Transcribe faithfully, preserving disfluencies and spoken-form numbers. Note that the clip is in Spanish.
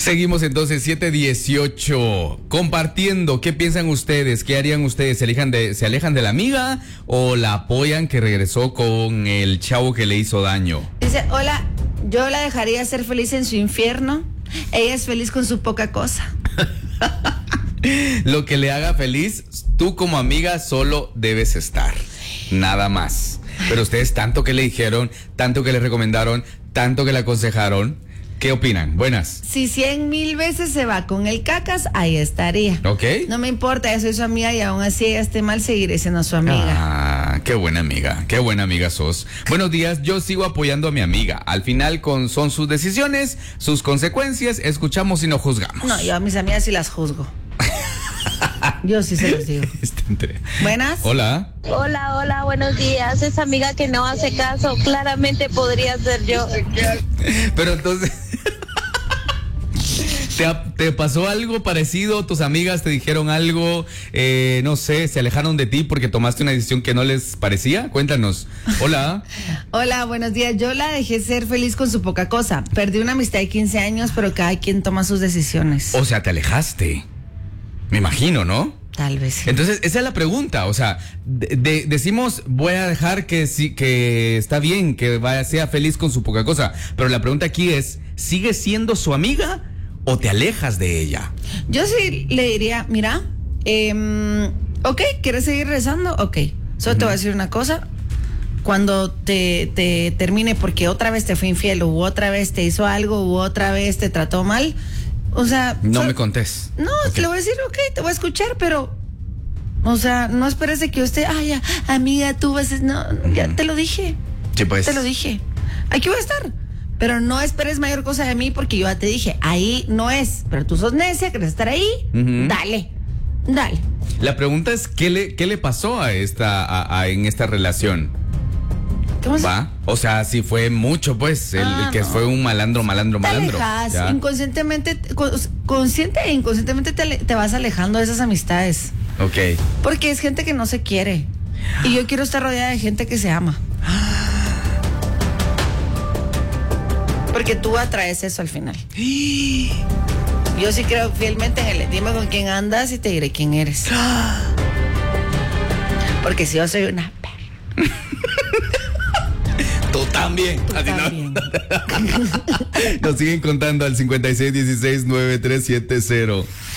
Seguimos entonces, siete dieciocho, compartiendo. ¿Qué piensan ustedes? ¿Qué harían ustedes? ¿Se alejan de, se alejan de la amiga o la apoyan que regresó con el chavo que le hizo daño? Dice, hola, yo la dejaría ser feliz en su infierno. Ella es feliz con su poca cosa. Lo que le haga feliz, tú como amiga solo debes estar. Nada más. Pero ustedes tanto que le dijeron, tanto que le recomendaron, tanto que le aconsejaron. ¿Qué opinan? Buenas. Si cien mil veces se va con el cacas, ahí estaría. Ok. No me importa, yo soy su amiga y aún así ella esté mal, seguiré siendo su amiga. Ah, qué buena amiga, qué buena amiga sos. Buenos días, yo sigo apoyando a mi amiga. Al final con, son sus decisiones, sus consecuencias, escuchamos y no juzgamos. No, yo a mis amigas sí las juzgo. Yo sí se los digo. Buenas. Hola. Hola, hola, buenos días. Esa amiga que no hace caso, claramente podría ser yo. Pero entonces, ¿te, ¿te pasó algo parecido? ¿Tus amigas te dijeron algo? Eh, no sé, ¿se alejaron de ti porque tomaste una decisión que no les parecía? Cuéntanos. Hola. Hola, buenos días. Yo la dejé ser feliz con su poca cosa. Perdí una amistad de quince años, pero cada quien toma sus decisiones. O sea, te alejaste. Me imagino, ¿no? Tal vez sí. Entonces, esa es la pregunta. O sea, de, de, decimos, voy a dejar que sí, que está bien, que vaya, sea feliz con su poca cosa. Pero la pregunta aquí es, ¿sigues siendo su amiga o te alejas de ella? Yo sí le diría, mira, eh, ok, ¿quieres seguir rezando? Ok, solo uh-huh. te voy a decir una cosa. Cuando te, te termine porque otra vez te fue infiel o otra vez te hizo algo u otra vez te trató mal, o sea... No so, me contés. No, okay. Te lo voy a decir, ok, te voy a escuchar, pero... O sea, no esperes de que usted... Ay, ya, amiga, tú vas a... No, uh-huh. ya te lo dije. Sí, pues. Te lo dije. Aquí voy a estar. Pero no esperes mayor cosa de mí porque yo ya te dije, ahí no es. Pero tú sos necia, quieres estar ahí, uh-huh. dale, dale. La pregunta es, ¿qué le, qué le pasó a esta, a, a, en esta relación? ¿Cómo se? ¿Va? O sea, si fue mucho, pues, el, ah, el que no. fue un malandro, malandro, te malandro. Alejas, inconscientemente, consciente e inconscientemente te, te vas alejando de esas amistades. Ok. Porque es gente que no se quiere. Y yo quiero estar rodeada de gente que se ama. Porque tú atraes eso al final. Yo sí creo fielmente en el dime con quién andas y te diré quién eres. Porque si yo soy una perra. Tú también. Tú también. No. Nos siguen contando al cincuenta y seis dieciséis noventa y tres setenta.